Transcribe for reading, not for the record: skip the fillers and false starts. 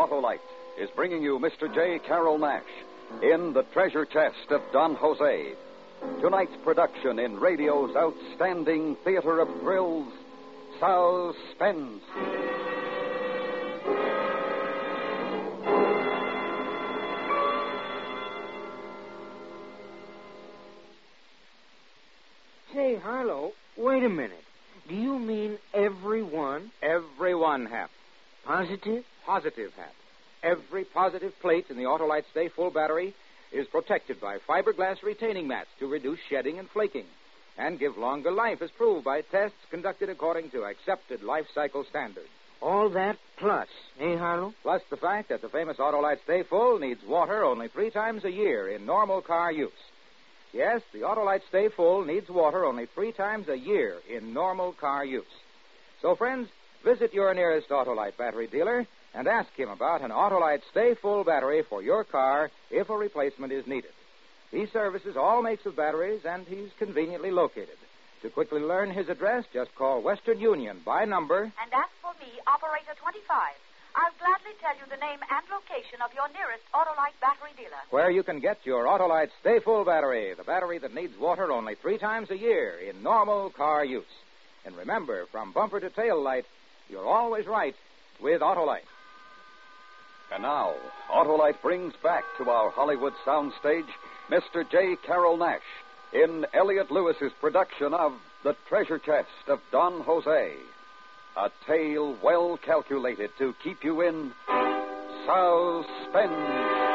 Autolite is bringing you Mr. J. Carroll Nash in The Treasure Chest of Don Jose. Tonight's production in radio's outstanding theater of thrills, Suspense. Say, Harlow, wait a minute. Do you mean everyone? Everyone, Hap. Positive? Positive, Hap. Every positive plate in the Autolite Stay Full battery is protected by fiberglass retaining mats to reduce shedding and flaking and give longer life as proved by tests conducted according to accepted life cycle standards. All that plus, eh, Harlow? Plus the fact that the famous Autolite Stay Full needs water only 3 times a year in normal car use. Yes, the Autolite Stay Full needs water only 3 times a year in normal car use. So, friends, visit your nearest Autolite battery dealer and ask him about an Autolite Stay Full battery for your car if a replacement is needed. He services all makes of batteries, and he's conveniently located. To quickly learn his address, just call Western Union by number. And ask for me, Operator 25. I'll gladly tell you the name and location of your nearest Autolite battery dealer. Where you can get your Autolite Stay Full battery, the battery that needs water only 3 times a year in normal car use. And remember, from bumper to tail light, you're always right with Autolite. And now, Autolite brings back to our Hollywood soundstage Mr. J. Carroll Nash in Elliot Lewis's production of The Treasure Chest of Don Jose. A tale well calculated to keep you in suspense.